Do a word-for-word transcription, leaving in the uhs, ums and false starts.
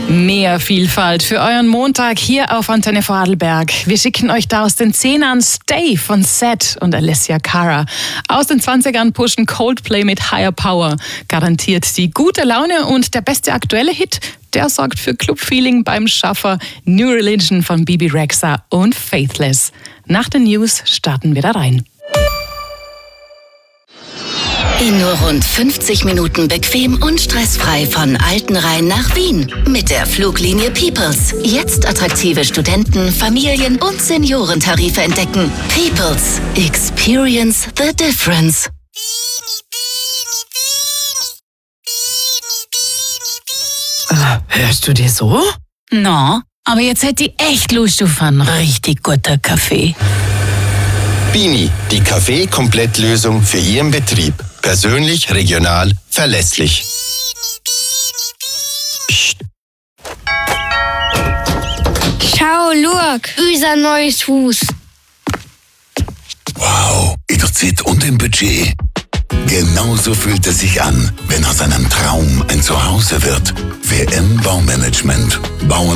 Mehr Vielfalt für euren Montag hier auf Antenne Vorarlberg. Wir schicken euch da aus den Zehnern Stay von Seth und Alessia Cara. Aus den zwanzigern pushen Coldplay mit Higher Power. Garantiert die gute Laune und der beste aktuelle Hit, der sorgt für Clubfeeling beim Schaffer. New Religion von Bibi Rexha und Faithless. Nach den News starten wir da rein. In nur rund fünfzig Minuten bequem und stressfrei von Altenrhein nach Wien. Mit der Fluglinie Peoples. Jetzt attraktive Studenten-, Familien- und Seniorentarife entdecken. Peoples. Experience the difference. Hörst du dir so? No, aber jetzt hätte ich echt Lust auf einen richtig guten Kaffee. Bini, die Kaffee-Komplettlösung für Ihren Betrieb. Persönlich, regional, verlässlich. Psst. Schau, look, unser neues Haus. Wow, in der Zeit und im Budget. Genauso fühlt es sich an, wenn aus einem Traum ein Zuhause wird. W M Baumanagement. Bauen